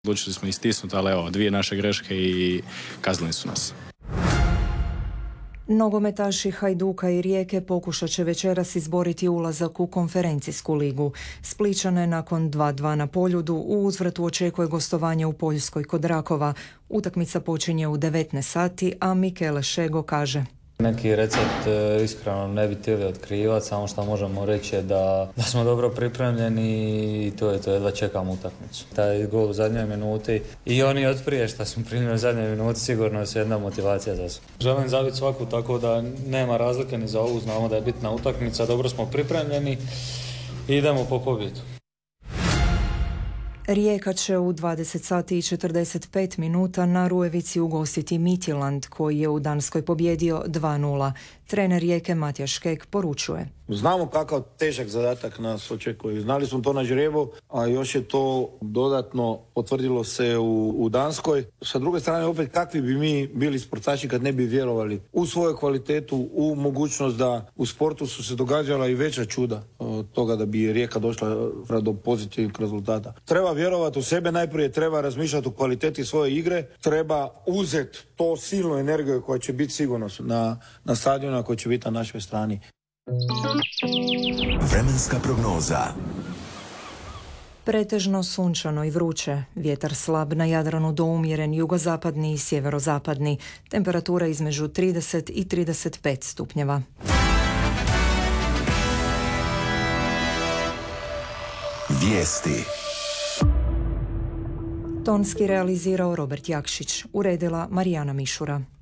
Odlučili smo istisnuti, ali evo, 2 naše greške i kaznili su nas. Nogometaši Hajduka i Rijeke pokušat će večeras izboriti ulazak u konferencijsku ligu. Splićane nakon 2:2 na Poljudu u uzvratu očekuje gostovanje u Poljskoj kod Rakova. Utakmica počinje u 19 sati, a Mikele Šego kaže: Neki recept iskreno ne bi htjeli otkrivati, samo što možemo reći je da smo dobro pripremljeni i to je to, jedva čekamo utakmicu. Taj gol u zadnjoj minuti i oni od prije što smo primili u zadnjoj minuti sigurno je jedna motivacija za sve. Želim zabiti svaku, tako da nema razlike ni za ovu, znamo da je bitna utakmica, dobro smo pripremljeni i idemo po pobjedu. Rijeka će u 20 sati i 45 minuta na Rujevici ugostiti Midtjylland koji je u Danskoj pobjedio 2:0. Trener Rijeke Matija Škek poručuje: Znamo kakav težak zadatak nas očekuje. Znali smo to na žrebu, a još je to dodatno potvrdilo se u Danskoj. Sa druge strane, opet, kakvi bi mi bili sportaši kad ne bi vjerovali u svoju kvalitetu, u mogućnost da u sportu su se događala i veća čuda od toga da bi Rijeka došla do pozitivnih rezultata. Treba vjerovati u sebe, najprije treba razmišljati o kvaliteti svoje igre, treba uzeti to silnu energiju koja će biti sigurno na stadionu, koja će biti na našoj strani. Vremenska prognoza. Pretežno sunčano i vruće, vjetar slab na Jadranu do umjeren jugozapadni i sjeverozapadni, temperatura između 30 i 35 stupnjeva. Vijesti. Tonski realizirao Robert Jakšić, uredila Marijana Mišura.